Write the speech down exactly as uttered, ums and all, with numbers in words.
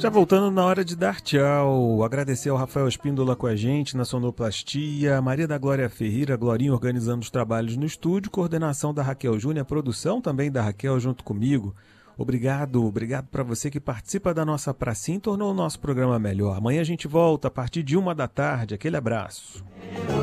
Já voltando na hora de dar tchau, agradecer ao Rafael Espíndola com a gente na sonoplastia, Maria da Glória Ferreira, Glorinha organizando os trabalhos no estúdio, coordenação da Raquel Júnior, produção também da Raquel junto comigo. Obrigado, obrigado para você que participa da nossa pracinha e tornou o nosso programa melhor. Amanhã a gente volta a partir de uma da tarde. Aquele abraço.